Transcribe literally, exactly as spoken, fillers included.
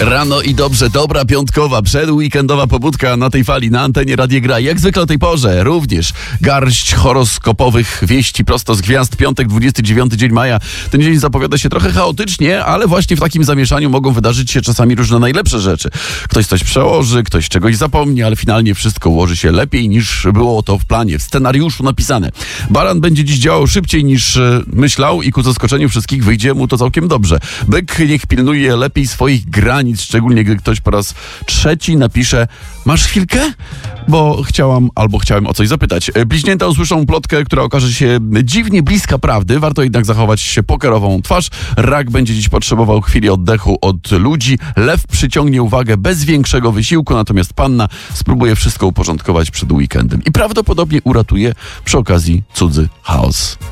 Rano i dobrze, dobra piątkowa, przedweekendowa pobudka na tej fali, na antenie Radia Gra. Jak zwykle o tej porze również garść horoskopowych wieści prosto z gwiazd. Piątek, dwudziesty dziewiąty dzień maja. Ten dzień zapowiada się trochę chaotycznie, ale właśnie w takim zamieszaniu mogą wydarzyć się czasami różne najlepsze rzeczy. Ktoś coś przełoży, ktoś czegoś zapomni, ale finalnie wszystko ułoży się lepiej niż było to w planie, w scenariuszu napisane. Baran będzie dziś działał szybciej niż myślał i ku zaskoczeniu wszystkich wyjdzie mu to całkiem dobrze. Byk niech pilnuje lepiej swoich granic, szczególnie gdy ktoś po raz trzeci napisze: masz chwilkę? Bo chciałam albo chciałem o coś zapytać. Bliźnięta usłyszą plotkę, która okaże się dziwnie bliska prawdy. Warto jednak zachować się pokerową twarz. Rak będzie dziś potrzebował chwili oddechu od ludzi. Lew przyciągnie uwagę bez większego wysiłku, natomiast panna spróbuje wszystko uporządkować przed weekendem i prawdopodobnie uratuje przy okazji cudzy chaos.